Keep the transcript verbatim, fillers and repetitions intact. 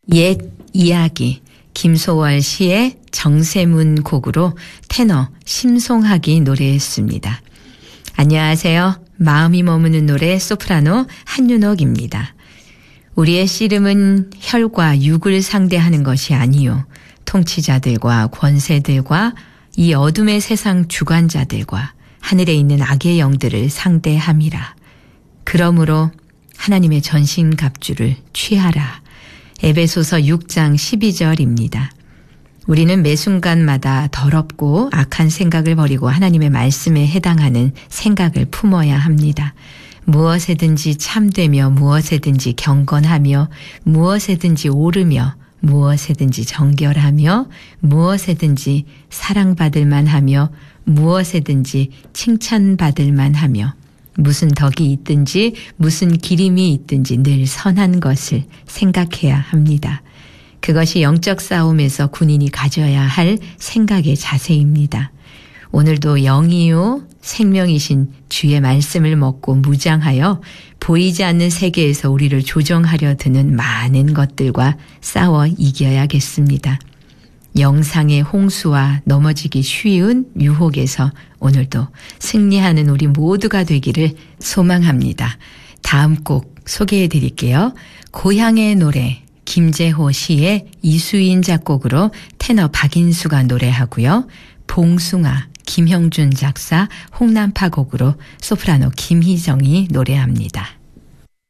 옛 이야기 김소월 씨의 정세문 곡으로 테너 심송학이 노래했습니다. 안녕하세요. 마음이 머무는 노래 소프라노 한윤옥입니다. 우리의 씨름은 혈과 육을 상대하는 것이 아니요 통치자들과 권세들과 이 어둠의 세상 주관자들과 하늘에 있는 악의 영들을 상대함이라. 그러므로 하나님의 전신갑주를 취하라. 에베소서 육 장 십이 절입니다. 우리는 매 순간마다 더럽고 악한 생각을 버리고 하나님의 말씀에 해당하는 생각을 품어야 합니다. 무엇에든지 참되며 무엇에든지 경건하며 무엇에든지 옳으며 무엇에든지 정결하며 무엇에든지 사랑받을 만하며 무엇에든지 칭찬받을 만하며 무슨 덕이 있든지 무슨 기림이 있든지 늘 선한 것을 생각해야 합니다. 그것이 영적 싸움에서 군인이 가져야 할 생각의 자세입니다. 오늘도 영이요 생명이신 주의 말씀을 먹고 무장하여 보이지 않는 세계에서 우리를 조종하려 드는 많은 것들과 싸워 이겨야겠습니다. 영상의 홍수와 넘어지기 쉬운 유혹에서 오늘도 승리하는 우리 모두가 되기를 소망합니다. 다음 곡 소개해 드릴게요. 고향의 노래 김재호 씨의 이수인 작곡으로 테너 박인수가 노래하고요. 봉숭아 김형준 작사 홍남파 곡으로 소프라노 김희정이 노래합니다.